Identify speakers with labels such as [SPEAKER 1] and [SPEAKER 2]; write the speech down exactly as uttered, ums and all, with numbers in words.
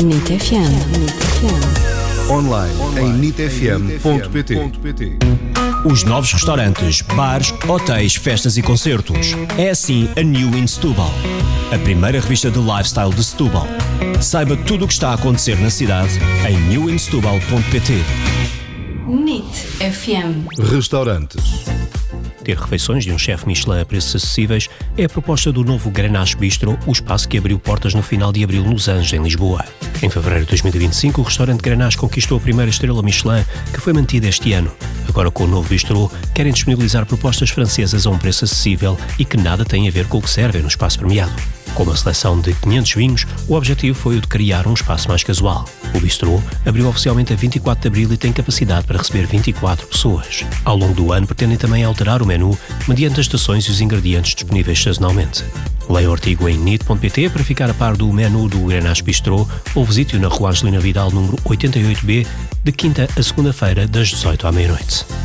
[SPEAKER 1] NIT F M. NIT F M.
[SPEAKER 2] Online, Online em nit f m ponto p t.
[SPEAKER 3] Os novos restaurantes, bares, hotéis, festas e concertos. É assim a New in Setúbal, a primeira revista de lifestyle de Setúbal. Saiba tudo o que está a acontecer na cidade em new in setúbal ponto p t.
[SPEAKER 1] NIT F M.
[SPEAKER 2] Restaurantes.
[SPEAKER 3] Ter refeições de um chefe Michelin a preços acessíveis é a proposta do novo Grenache Bistro, o espaço que abriu portas no final de abril nos Anjos, em Lisboa. Em fevereiro de dois mil e vinte e cinco, o restaurante Grenache conquistou a primeira estrela Michelin, que foi mantida este ano. Agora, com o novo bistrô, querem disponibilizar propostas francesas a um preço acessível e que nada têm a ver com o que servem no espaço premiado. Com uma seleção de quinhentos vinhos, o objetivo foi o de criar um espaço mais casual. O bistrô abriu oficialmente a vinte e quatro de abril e tem capacidade para receber vinte e quatro pessoas. Ao longo do ano, pretendem também alterar o menu mediante as estações e os ingredientes disponíveis sazonalmente. Leia o artigo em nit ponto p t para ficar a par do menu do Grenache Bistrô ou visite-o na Rua Angelina Vidal, número oitenta e oito B, de quinta a segunda-feira, das dezoito à meia-noite.